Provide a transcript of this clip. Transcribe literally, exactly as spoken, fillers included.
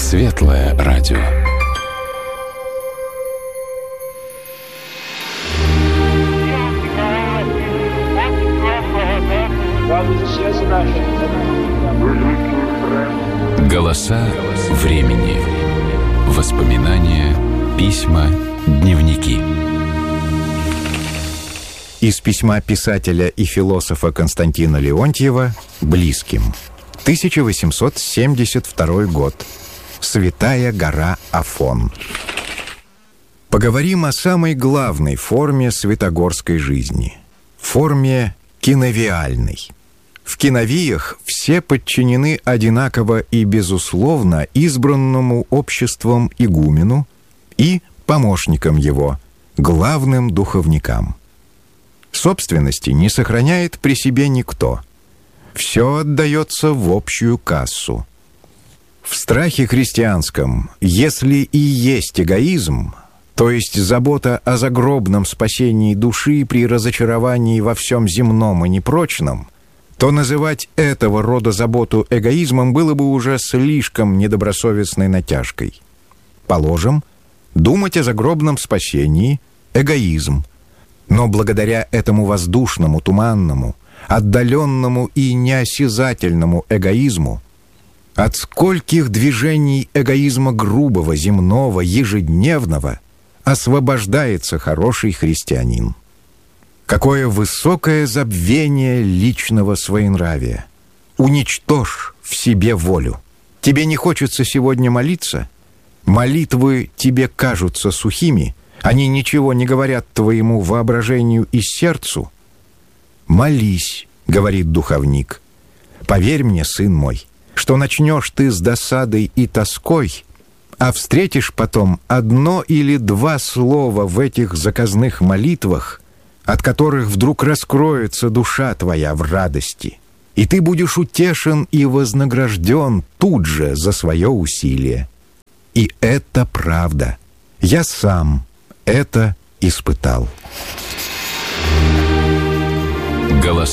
Светлое радио. Голоса времени. Воспоминания, письма, дневники. Из письма писателя и философа Константина Леонтьева близким. тысяча восемьсот семьдесят второй год. Святая гора Афон. Поговорим о самой главной форме святогорской жизни. Форме киновиальной. В киновиях все подчинены одинаково и безусловно избранному обществом игумену и помощникам его, главным духовникам. Собственности не сохраняет при себе никто. Все отдается в общую кассу. В страхе христианском, если и есть эгоизм, то есть забота о загробном спасении души при разочаровании во всем земном и непрочном, то называть этого рода заботу эгоизмом было бы уже слишком недобросовестной натяжкой. Положим, думать о загробном спасении – эгоизм, но благодаря этому воздушному, туманному, отдаленному и неосязательному эгоизму от скольких движений эгоизма грубого, земного, ежедневного освобождается хороший христианин. Какое высокое забвение личного своенравия! Уничтожь в себе волю. Тебе не хочется сегодня молиться? Молитвы тебе кажутся сухими, они ничего не говорят твоему воображению и сердцу? «Молись», — говорит духовник. «Поверь мне, сын мой, что начнешь ты с досадой и тоской, а встретишь потом одно или два слова в этих заказных молитвах, от которых вдруг раскроется душа твоя в радости, и ты будешь утешен и вознагражден тут же за свое усилие». И это правда. Я сам это испытал. Голос